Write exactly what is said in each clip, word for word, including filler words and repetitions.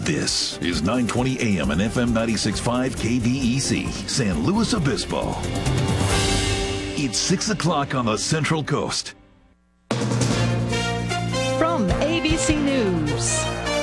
This is nine twenty A M and F M ninety-six point five K V E C, San Luis Obispo. It's six o'clock on the Central Coast. From A B C News,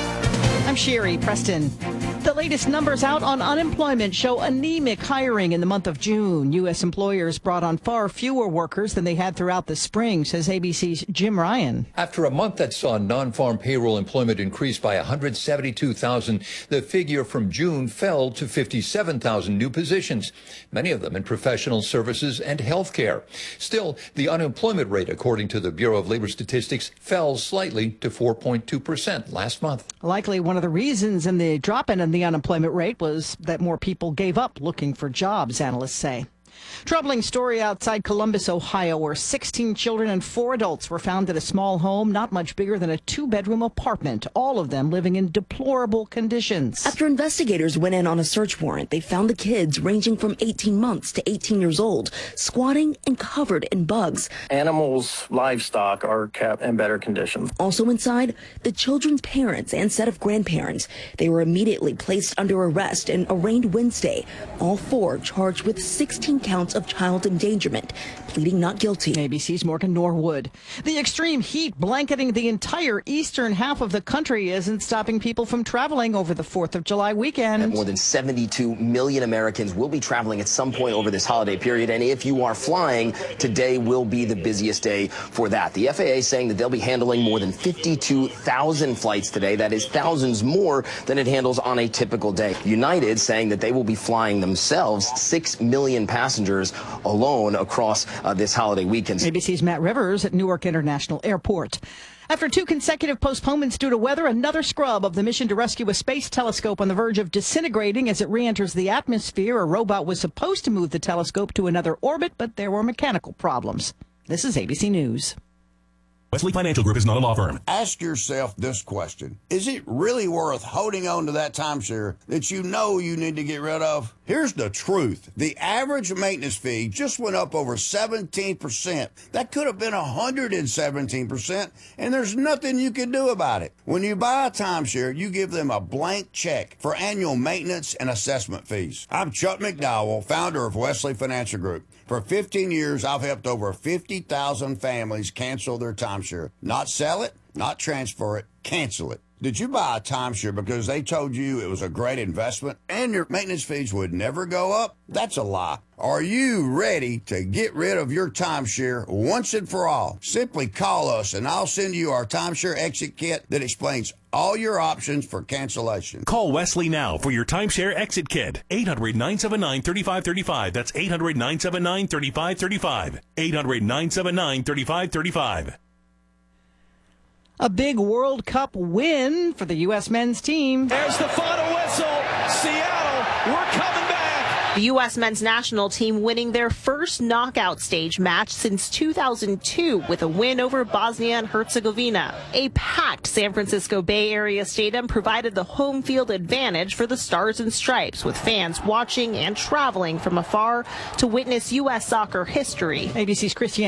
I'm Sherry Preston. The latest numbers out on unemployment show anemic hiring in the month of June. U S employers brought on far fewer workers than they had throughout the spring, says A B C's Jim Ryan. After a month that saw non-farm payroll employment increase by one hundred seventy-two thousand, the figure from June fell to fifty-seven thousand new positions, many of them in professional services and healthcare. Still, the unemployment rate, according to the Bureau of Labor Statistics, fell slightly to four point two percent last month. Likely one of the reasons in the drop in the unemployment rate was that more people gave up looking for jobs, analysts say. Troubling story outside Columbus, Ohio, where sixteen children and four adults were found at a small home not much bigger than a two-bedroom apartment, all of them living in deplorable conditions. After investigators went in on a search warrant, they found the kids ranging from eighteen months to eighteen years old, squatting and covered in bugs. Animals, livestock are kept in better condition. Also inside, the children's parents and set of grandparents. They were immediately placed under arrest and arraigned Wednesday. All four charged with sixteen counts of child endangerment, pleading not guilty. A B C's Morgan Norwood. The extreme heat blanketing the entire eastern half of the country isn't stopping people from traveling over the fourth of July weekend. And more than seventy-two million Americans will be traveling at some point over this holiday period. And if you are flying, today will be the busiest day for that. The F A A saying that they'll be handling more than fifty-two thousand flights today. That is thousands more than it handles on a typical day. United saying that they will be flying themselves six million passengers alone across uh, this holiday weekend. A B C's Matt Rivers at Newark International Airport. After two consecutive postponements due to weather, another scrub of the mission to rescue a space telescope on the verge of disintegrating as it re-enters the atmosphere. A robot was supposed to move the telescope to another orbit, but there were mechanical problems. This is A B C News. Wesley Financial Group is not a law firm. Ask yourself this question. Is it really worth holding on to that timeshare that you know you need to get rid of? Here's the truth. The average maintenance fee just went up over seventeen percent. That could have been one hundred seventeen percent, and there's nothing you can do about it. When you buy a timeshare, you give them a blank check for annual maintenance and assessment fees. I'm Chuck McDowell, founder of Wesley Financial Group. For fifteen years, I've helped over fifty thousand families cancel their timeshare. Not sell it, not transfer it, cancel it. Did you buy a timeshare because they told you it was a great investment and your maintenance fees would never go up? That's a lie. Are you ready to get rid of your timeshare once and for all? Simply call us and I'll send you our timeshare exit kit that explains all your options for cancellation. Call Wesley now for your timeshare exit kit. eight hundred, nine seven nine, three five three five. That's eight hundred, nine seven nine, three five three five. eight hundred, nine seven nine, three five three five. A big World Cup win for the U S men's team. There's the final whistle. Seattle, we're coming back. The U S men's national team winning their first knockout stage match since two thousand two with a win over Bosnia and Herzegovina. A packed San Francisco Bay Area stadium provided the home field advantage for the Stars and Stripes, with fans watching and traveling from afar to witness U S soccer history. A B C's Christiane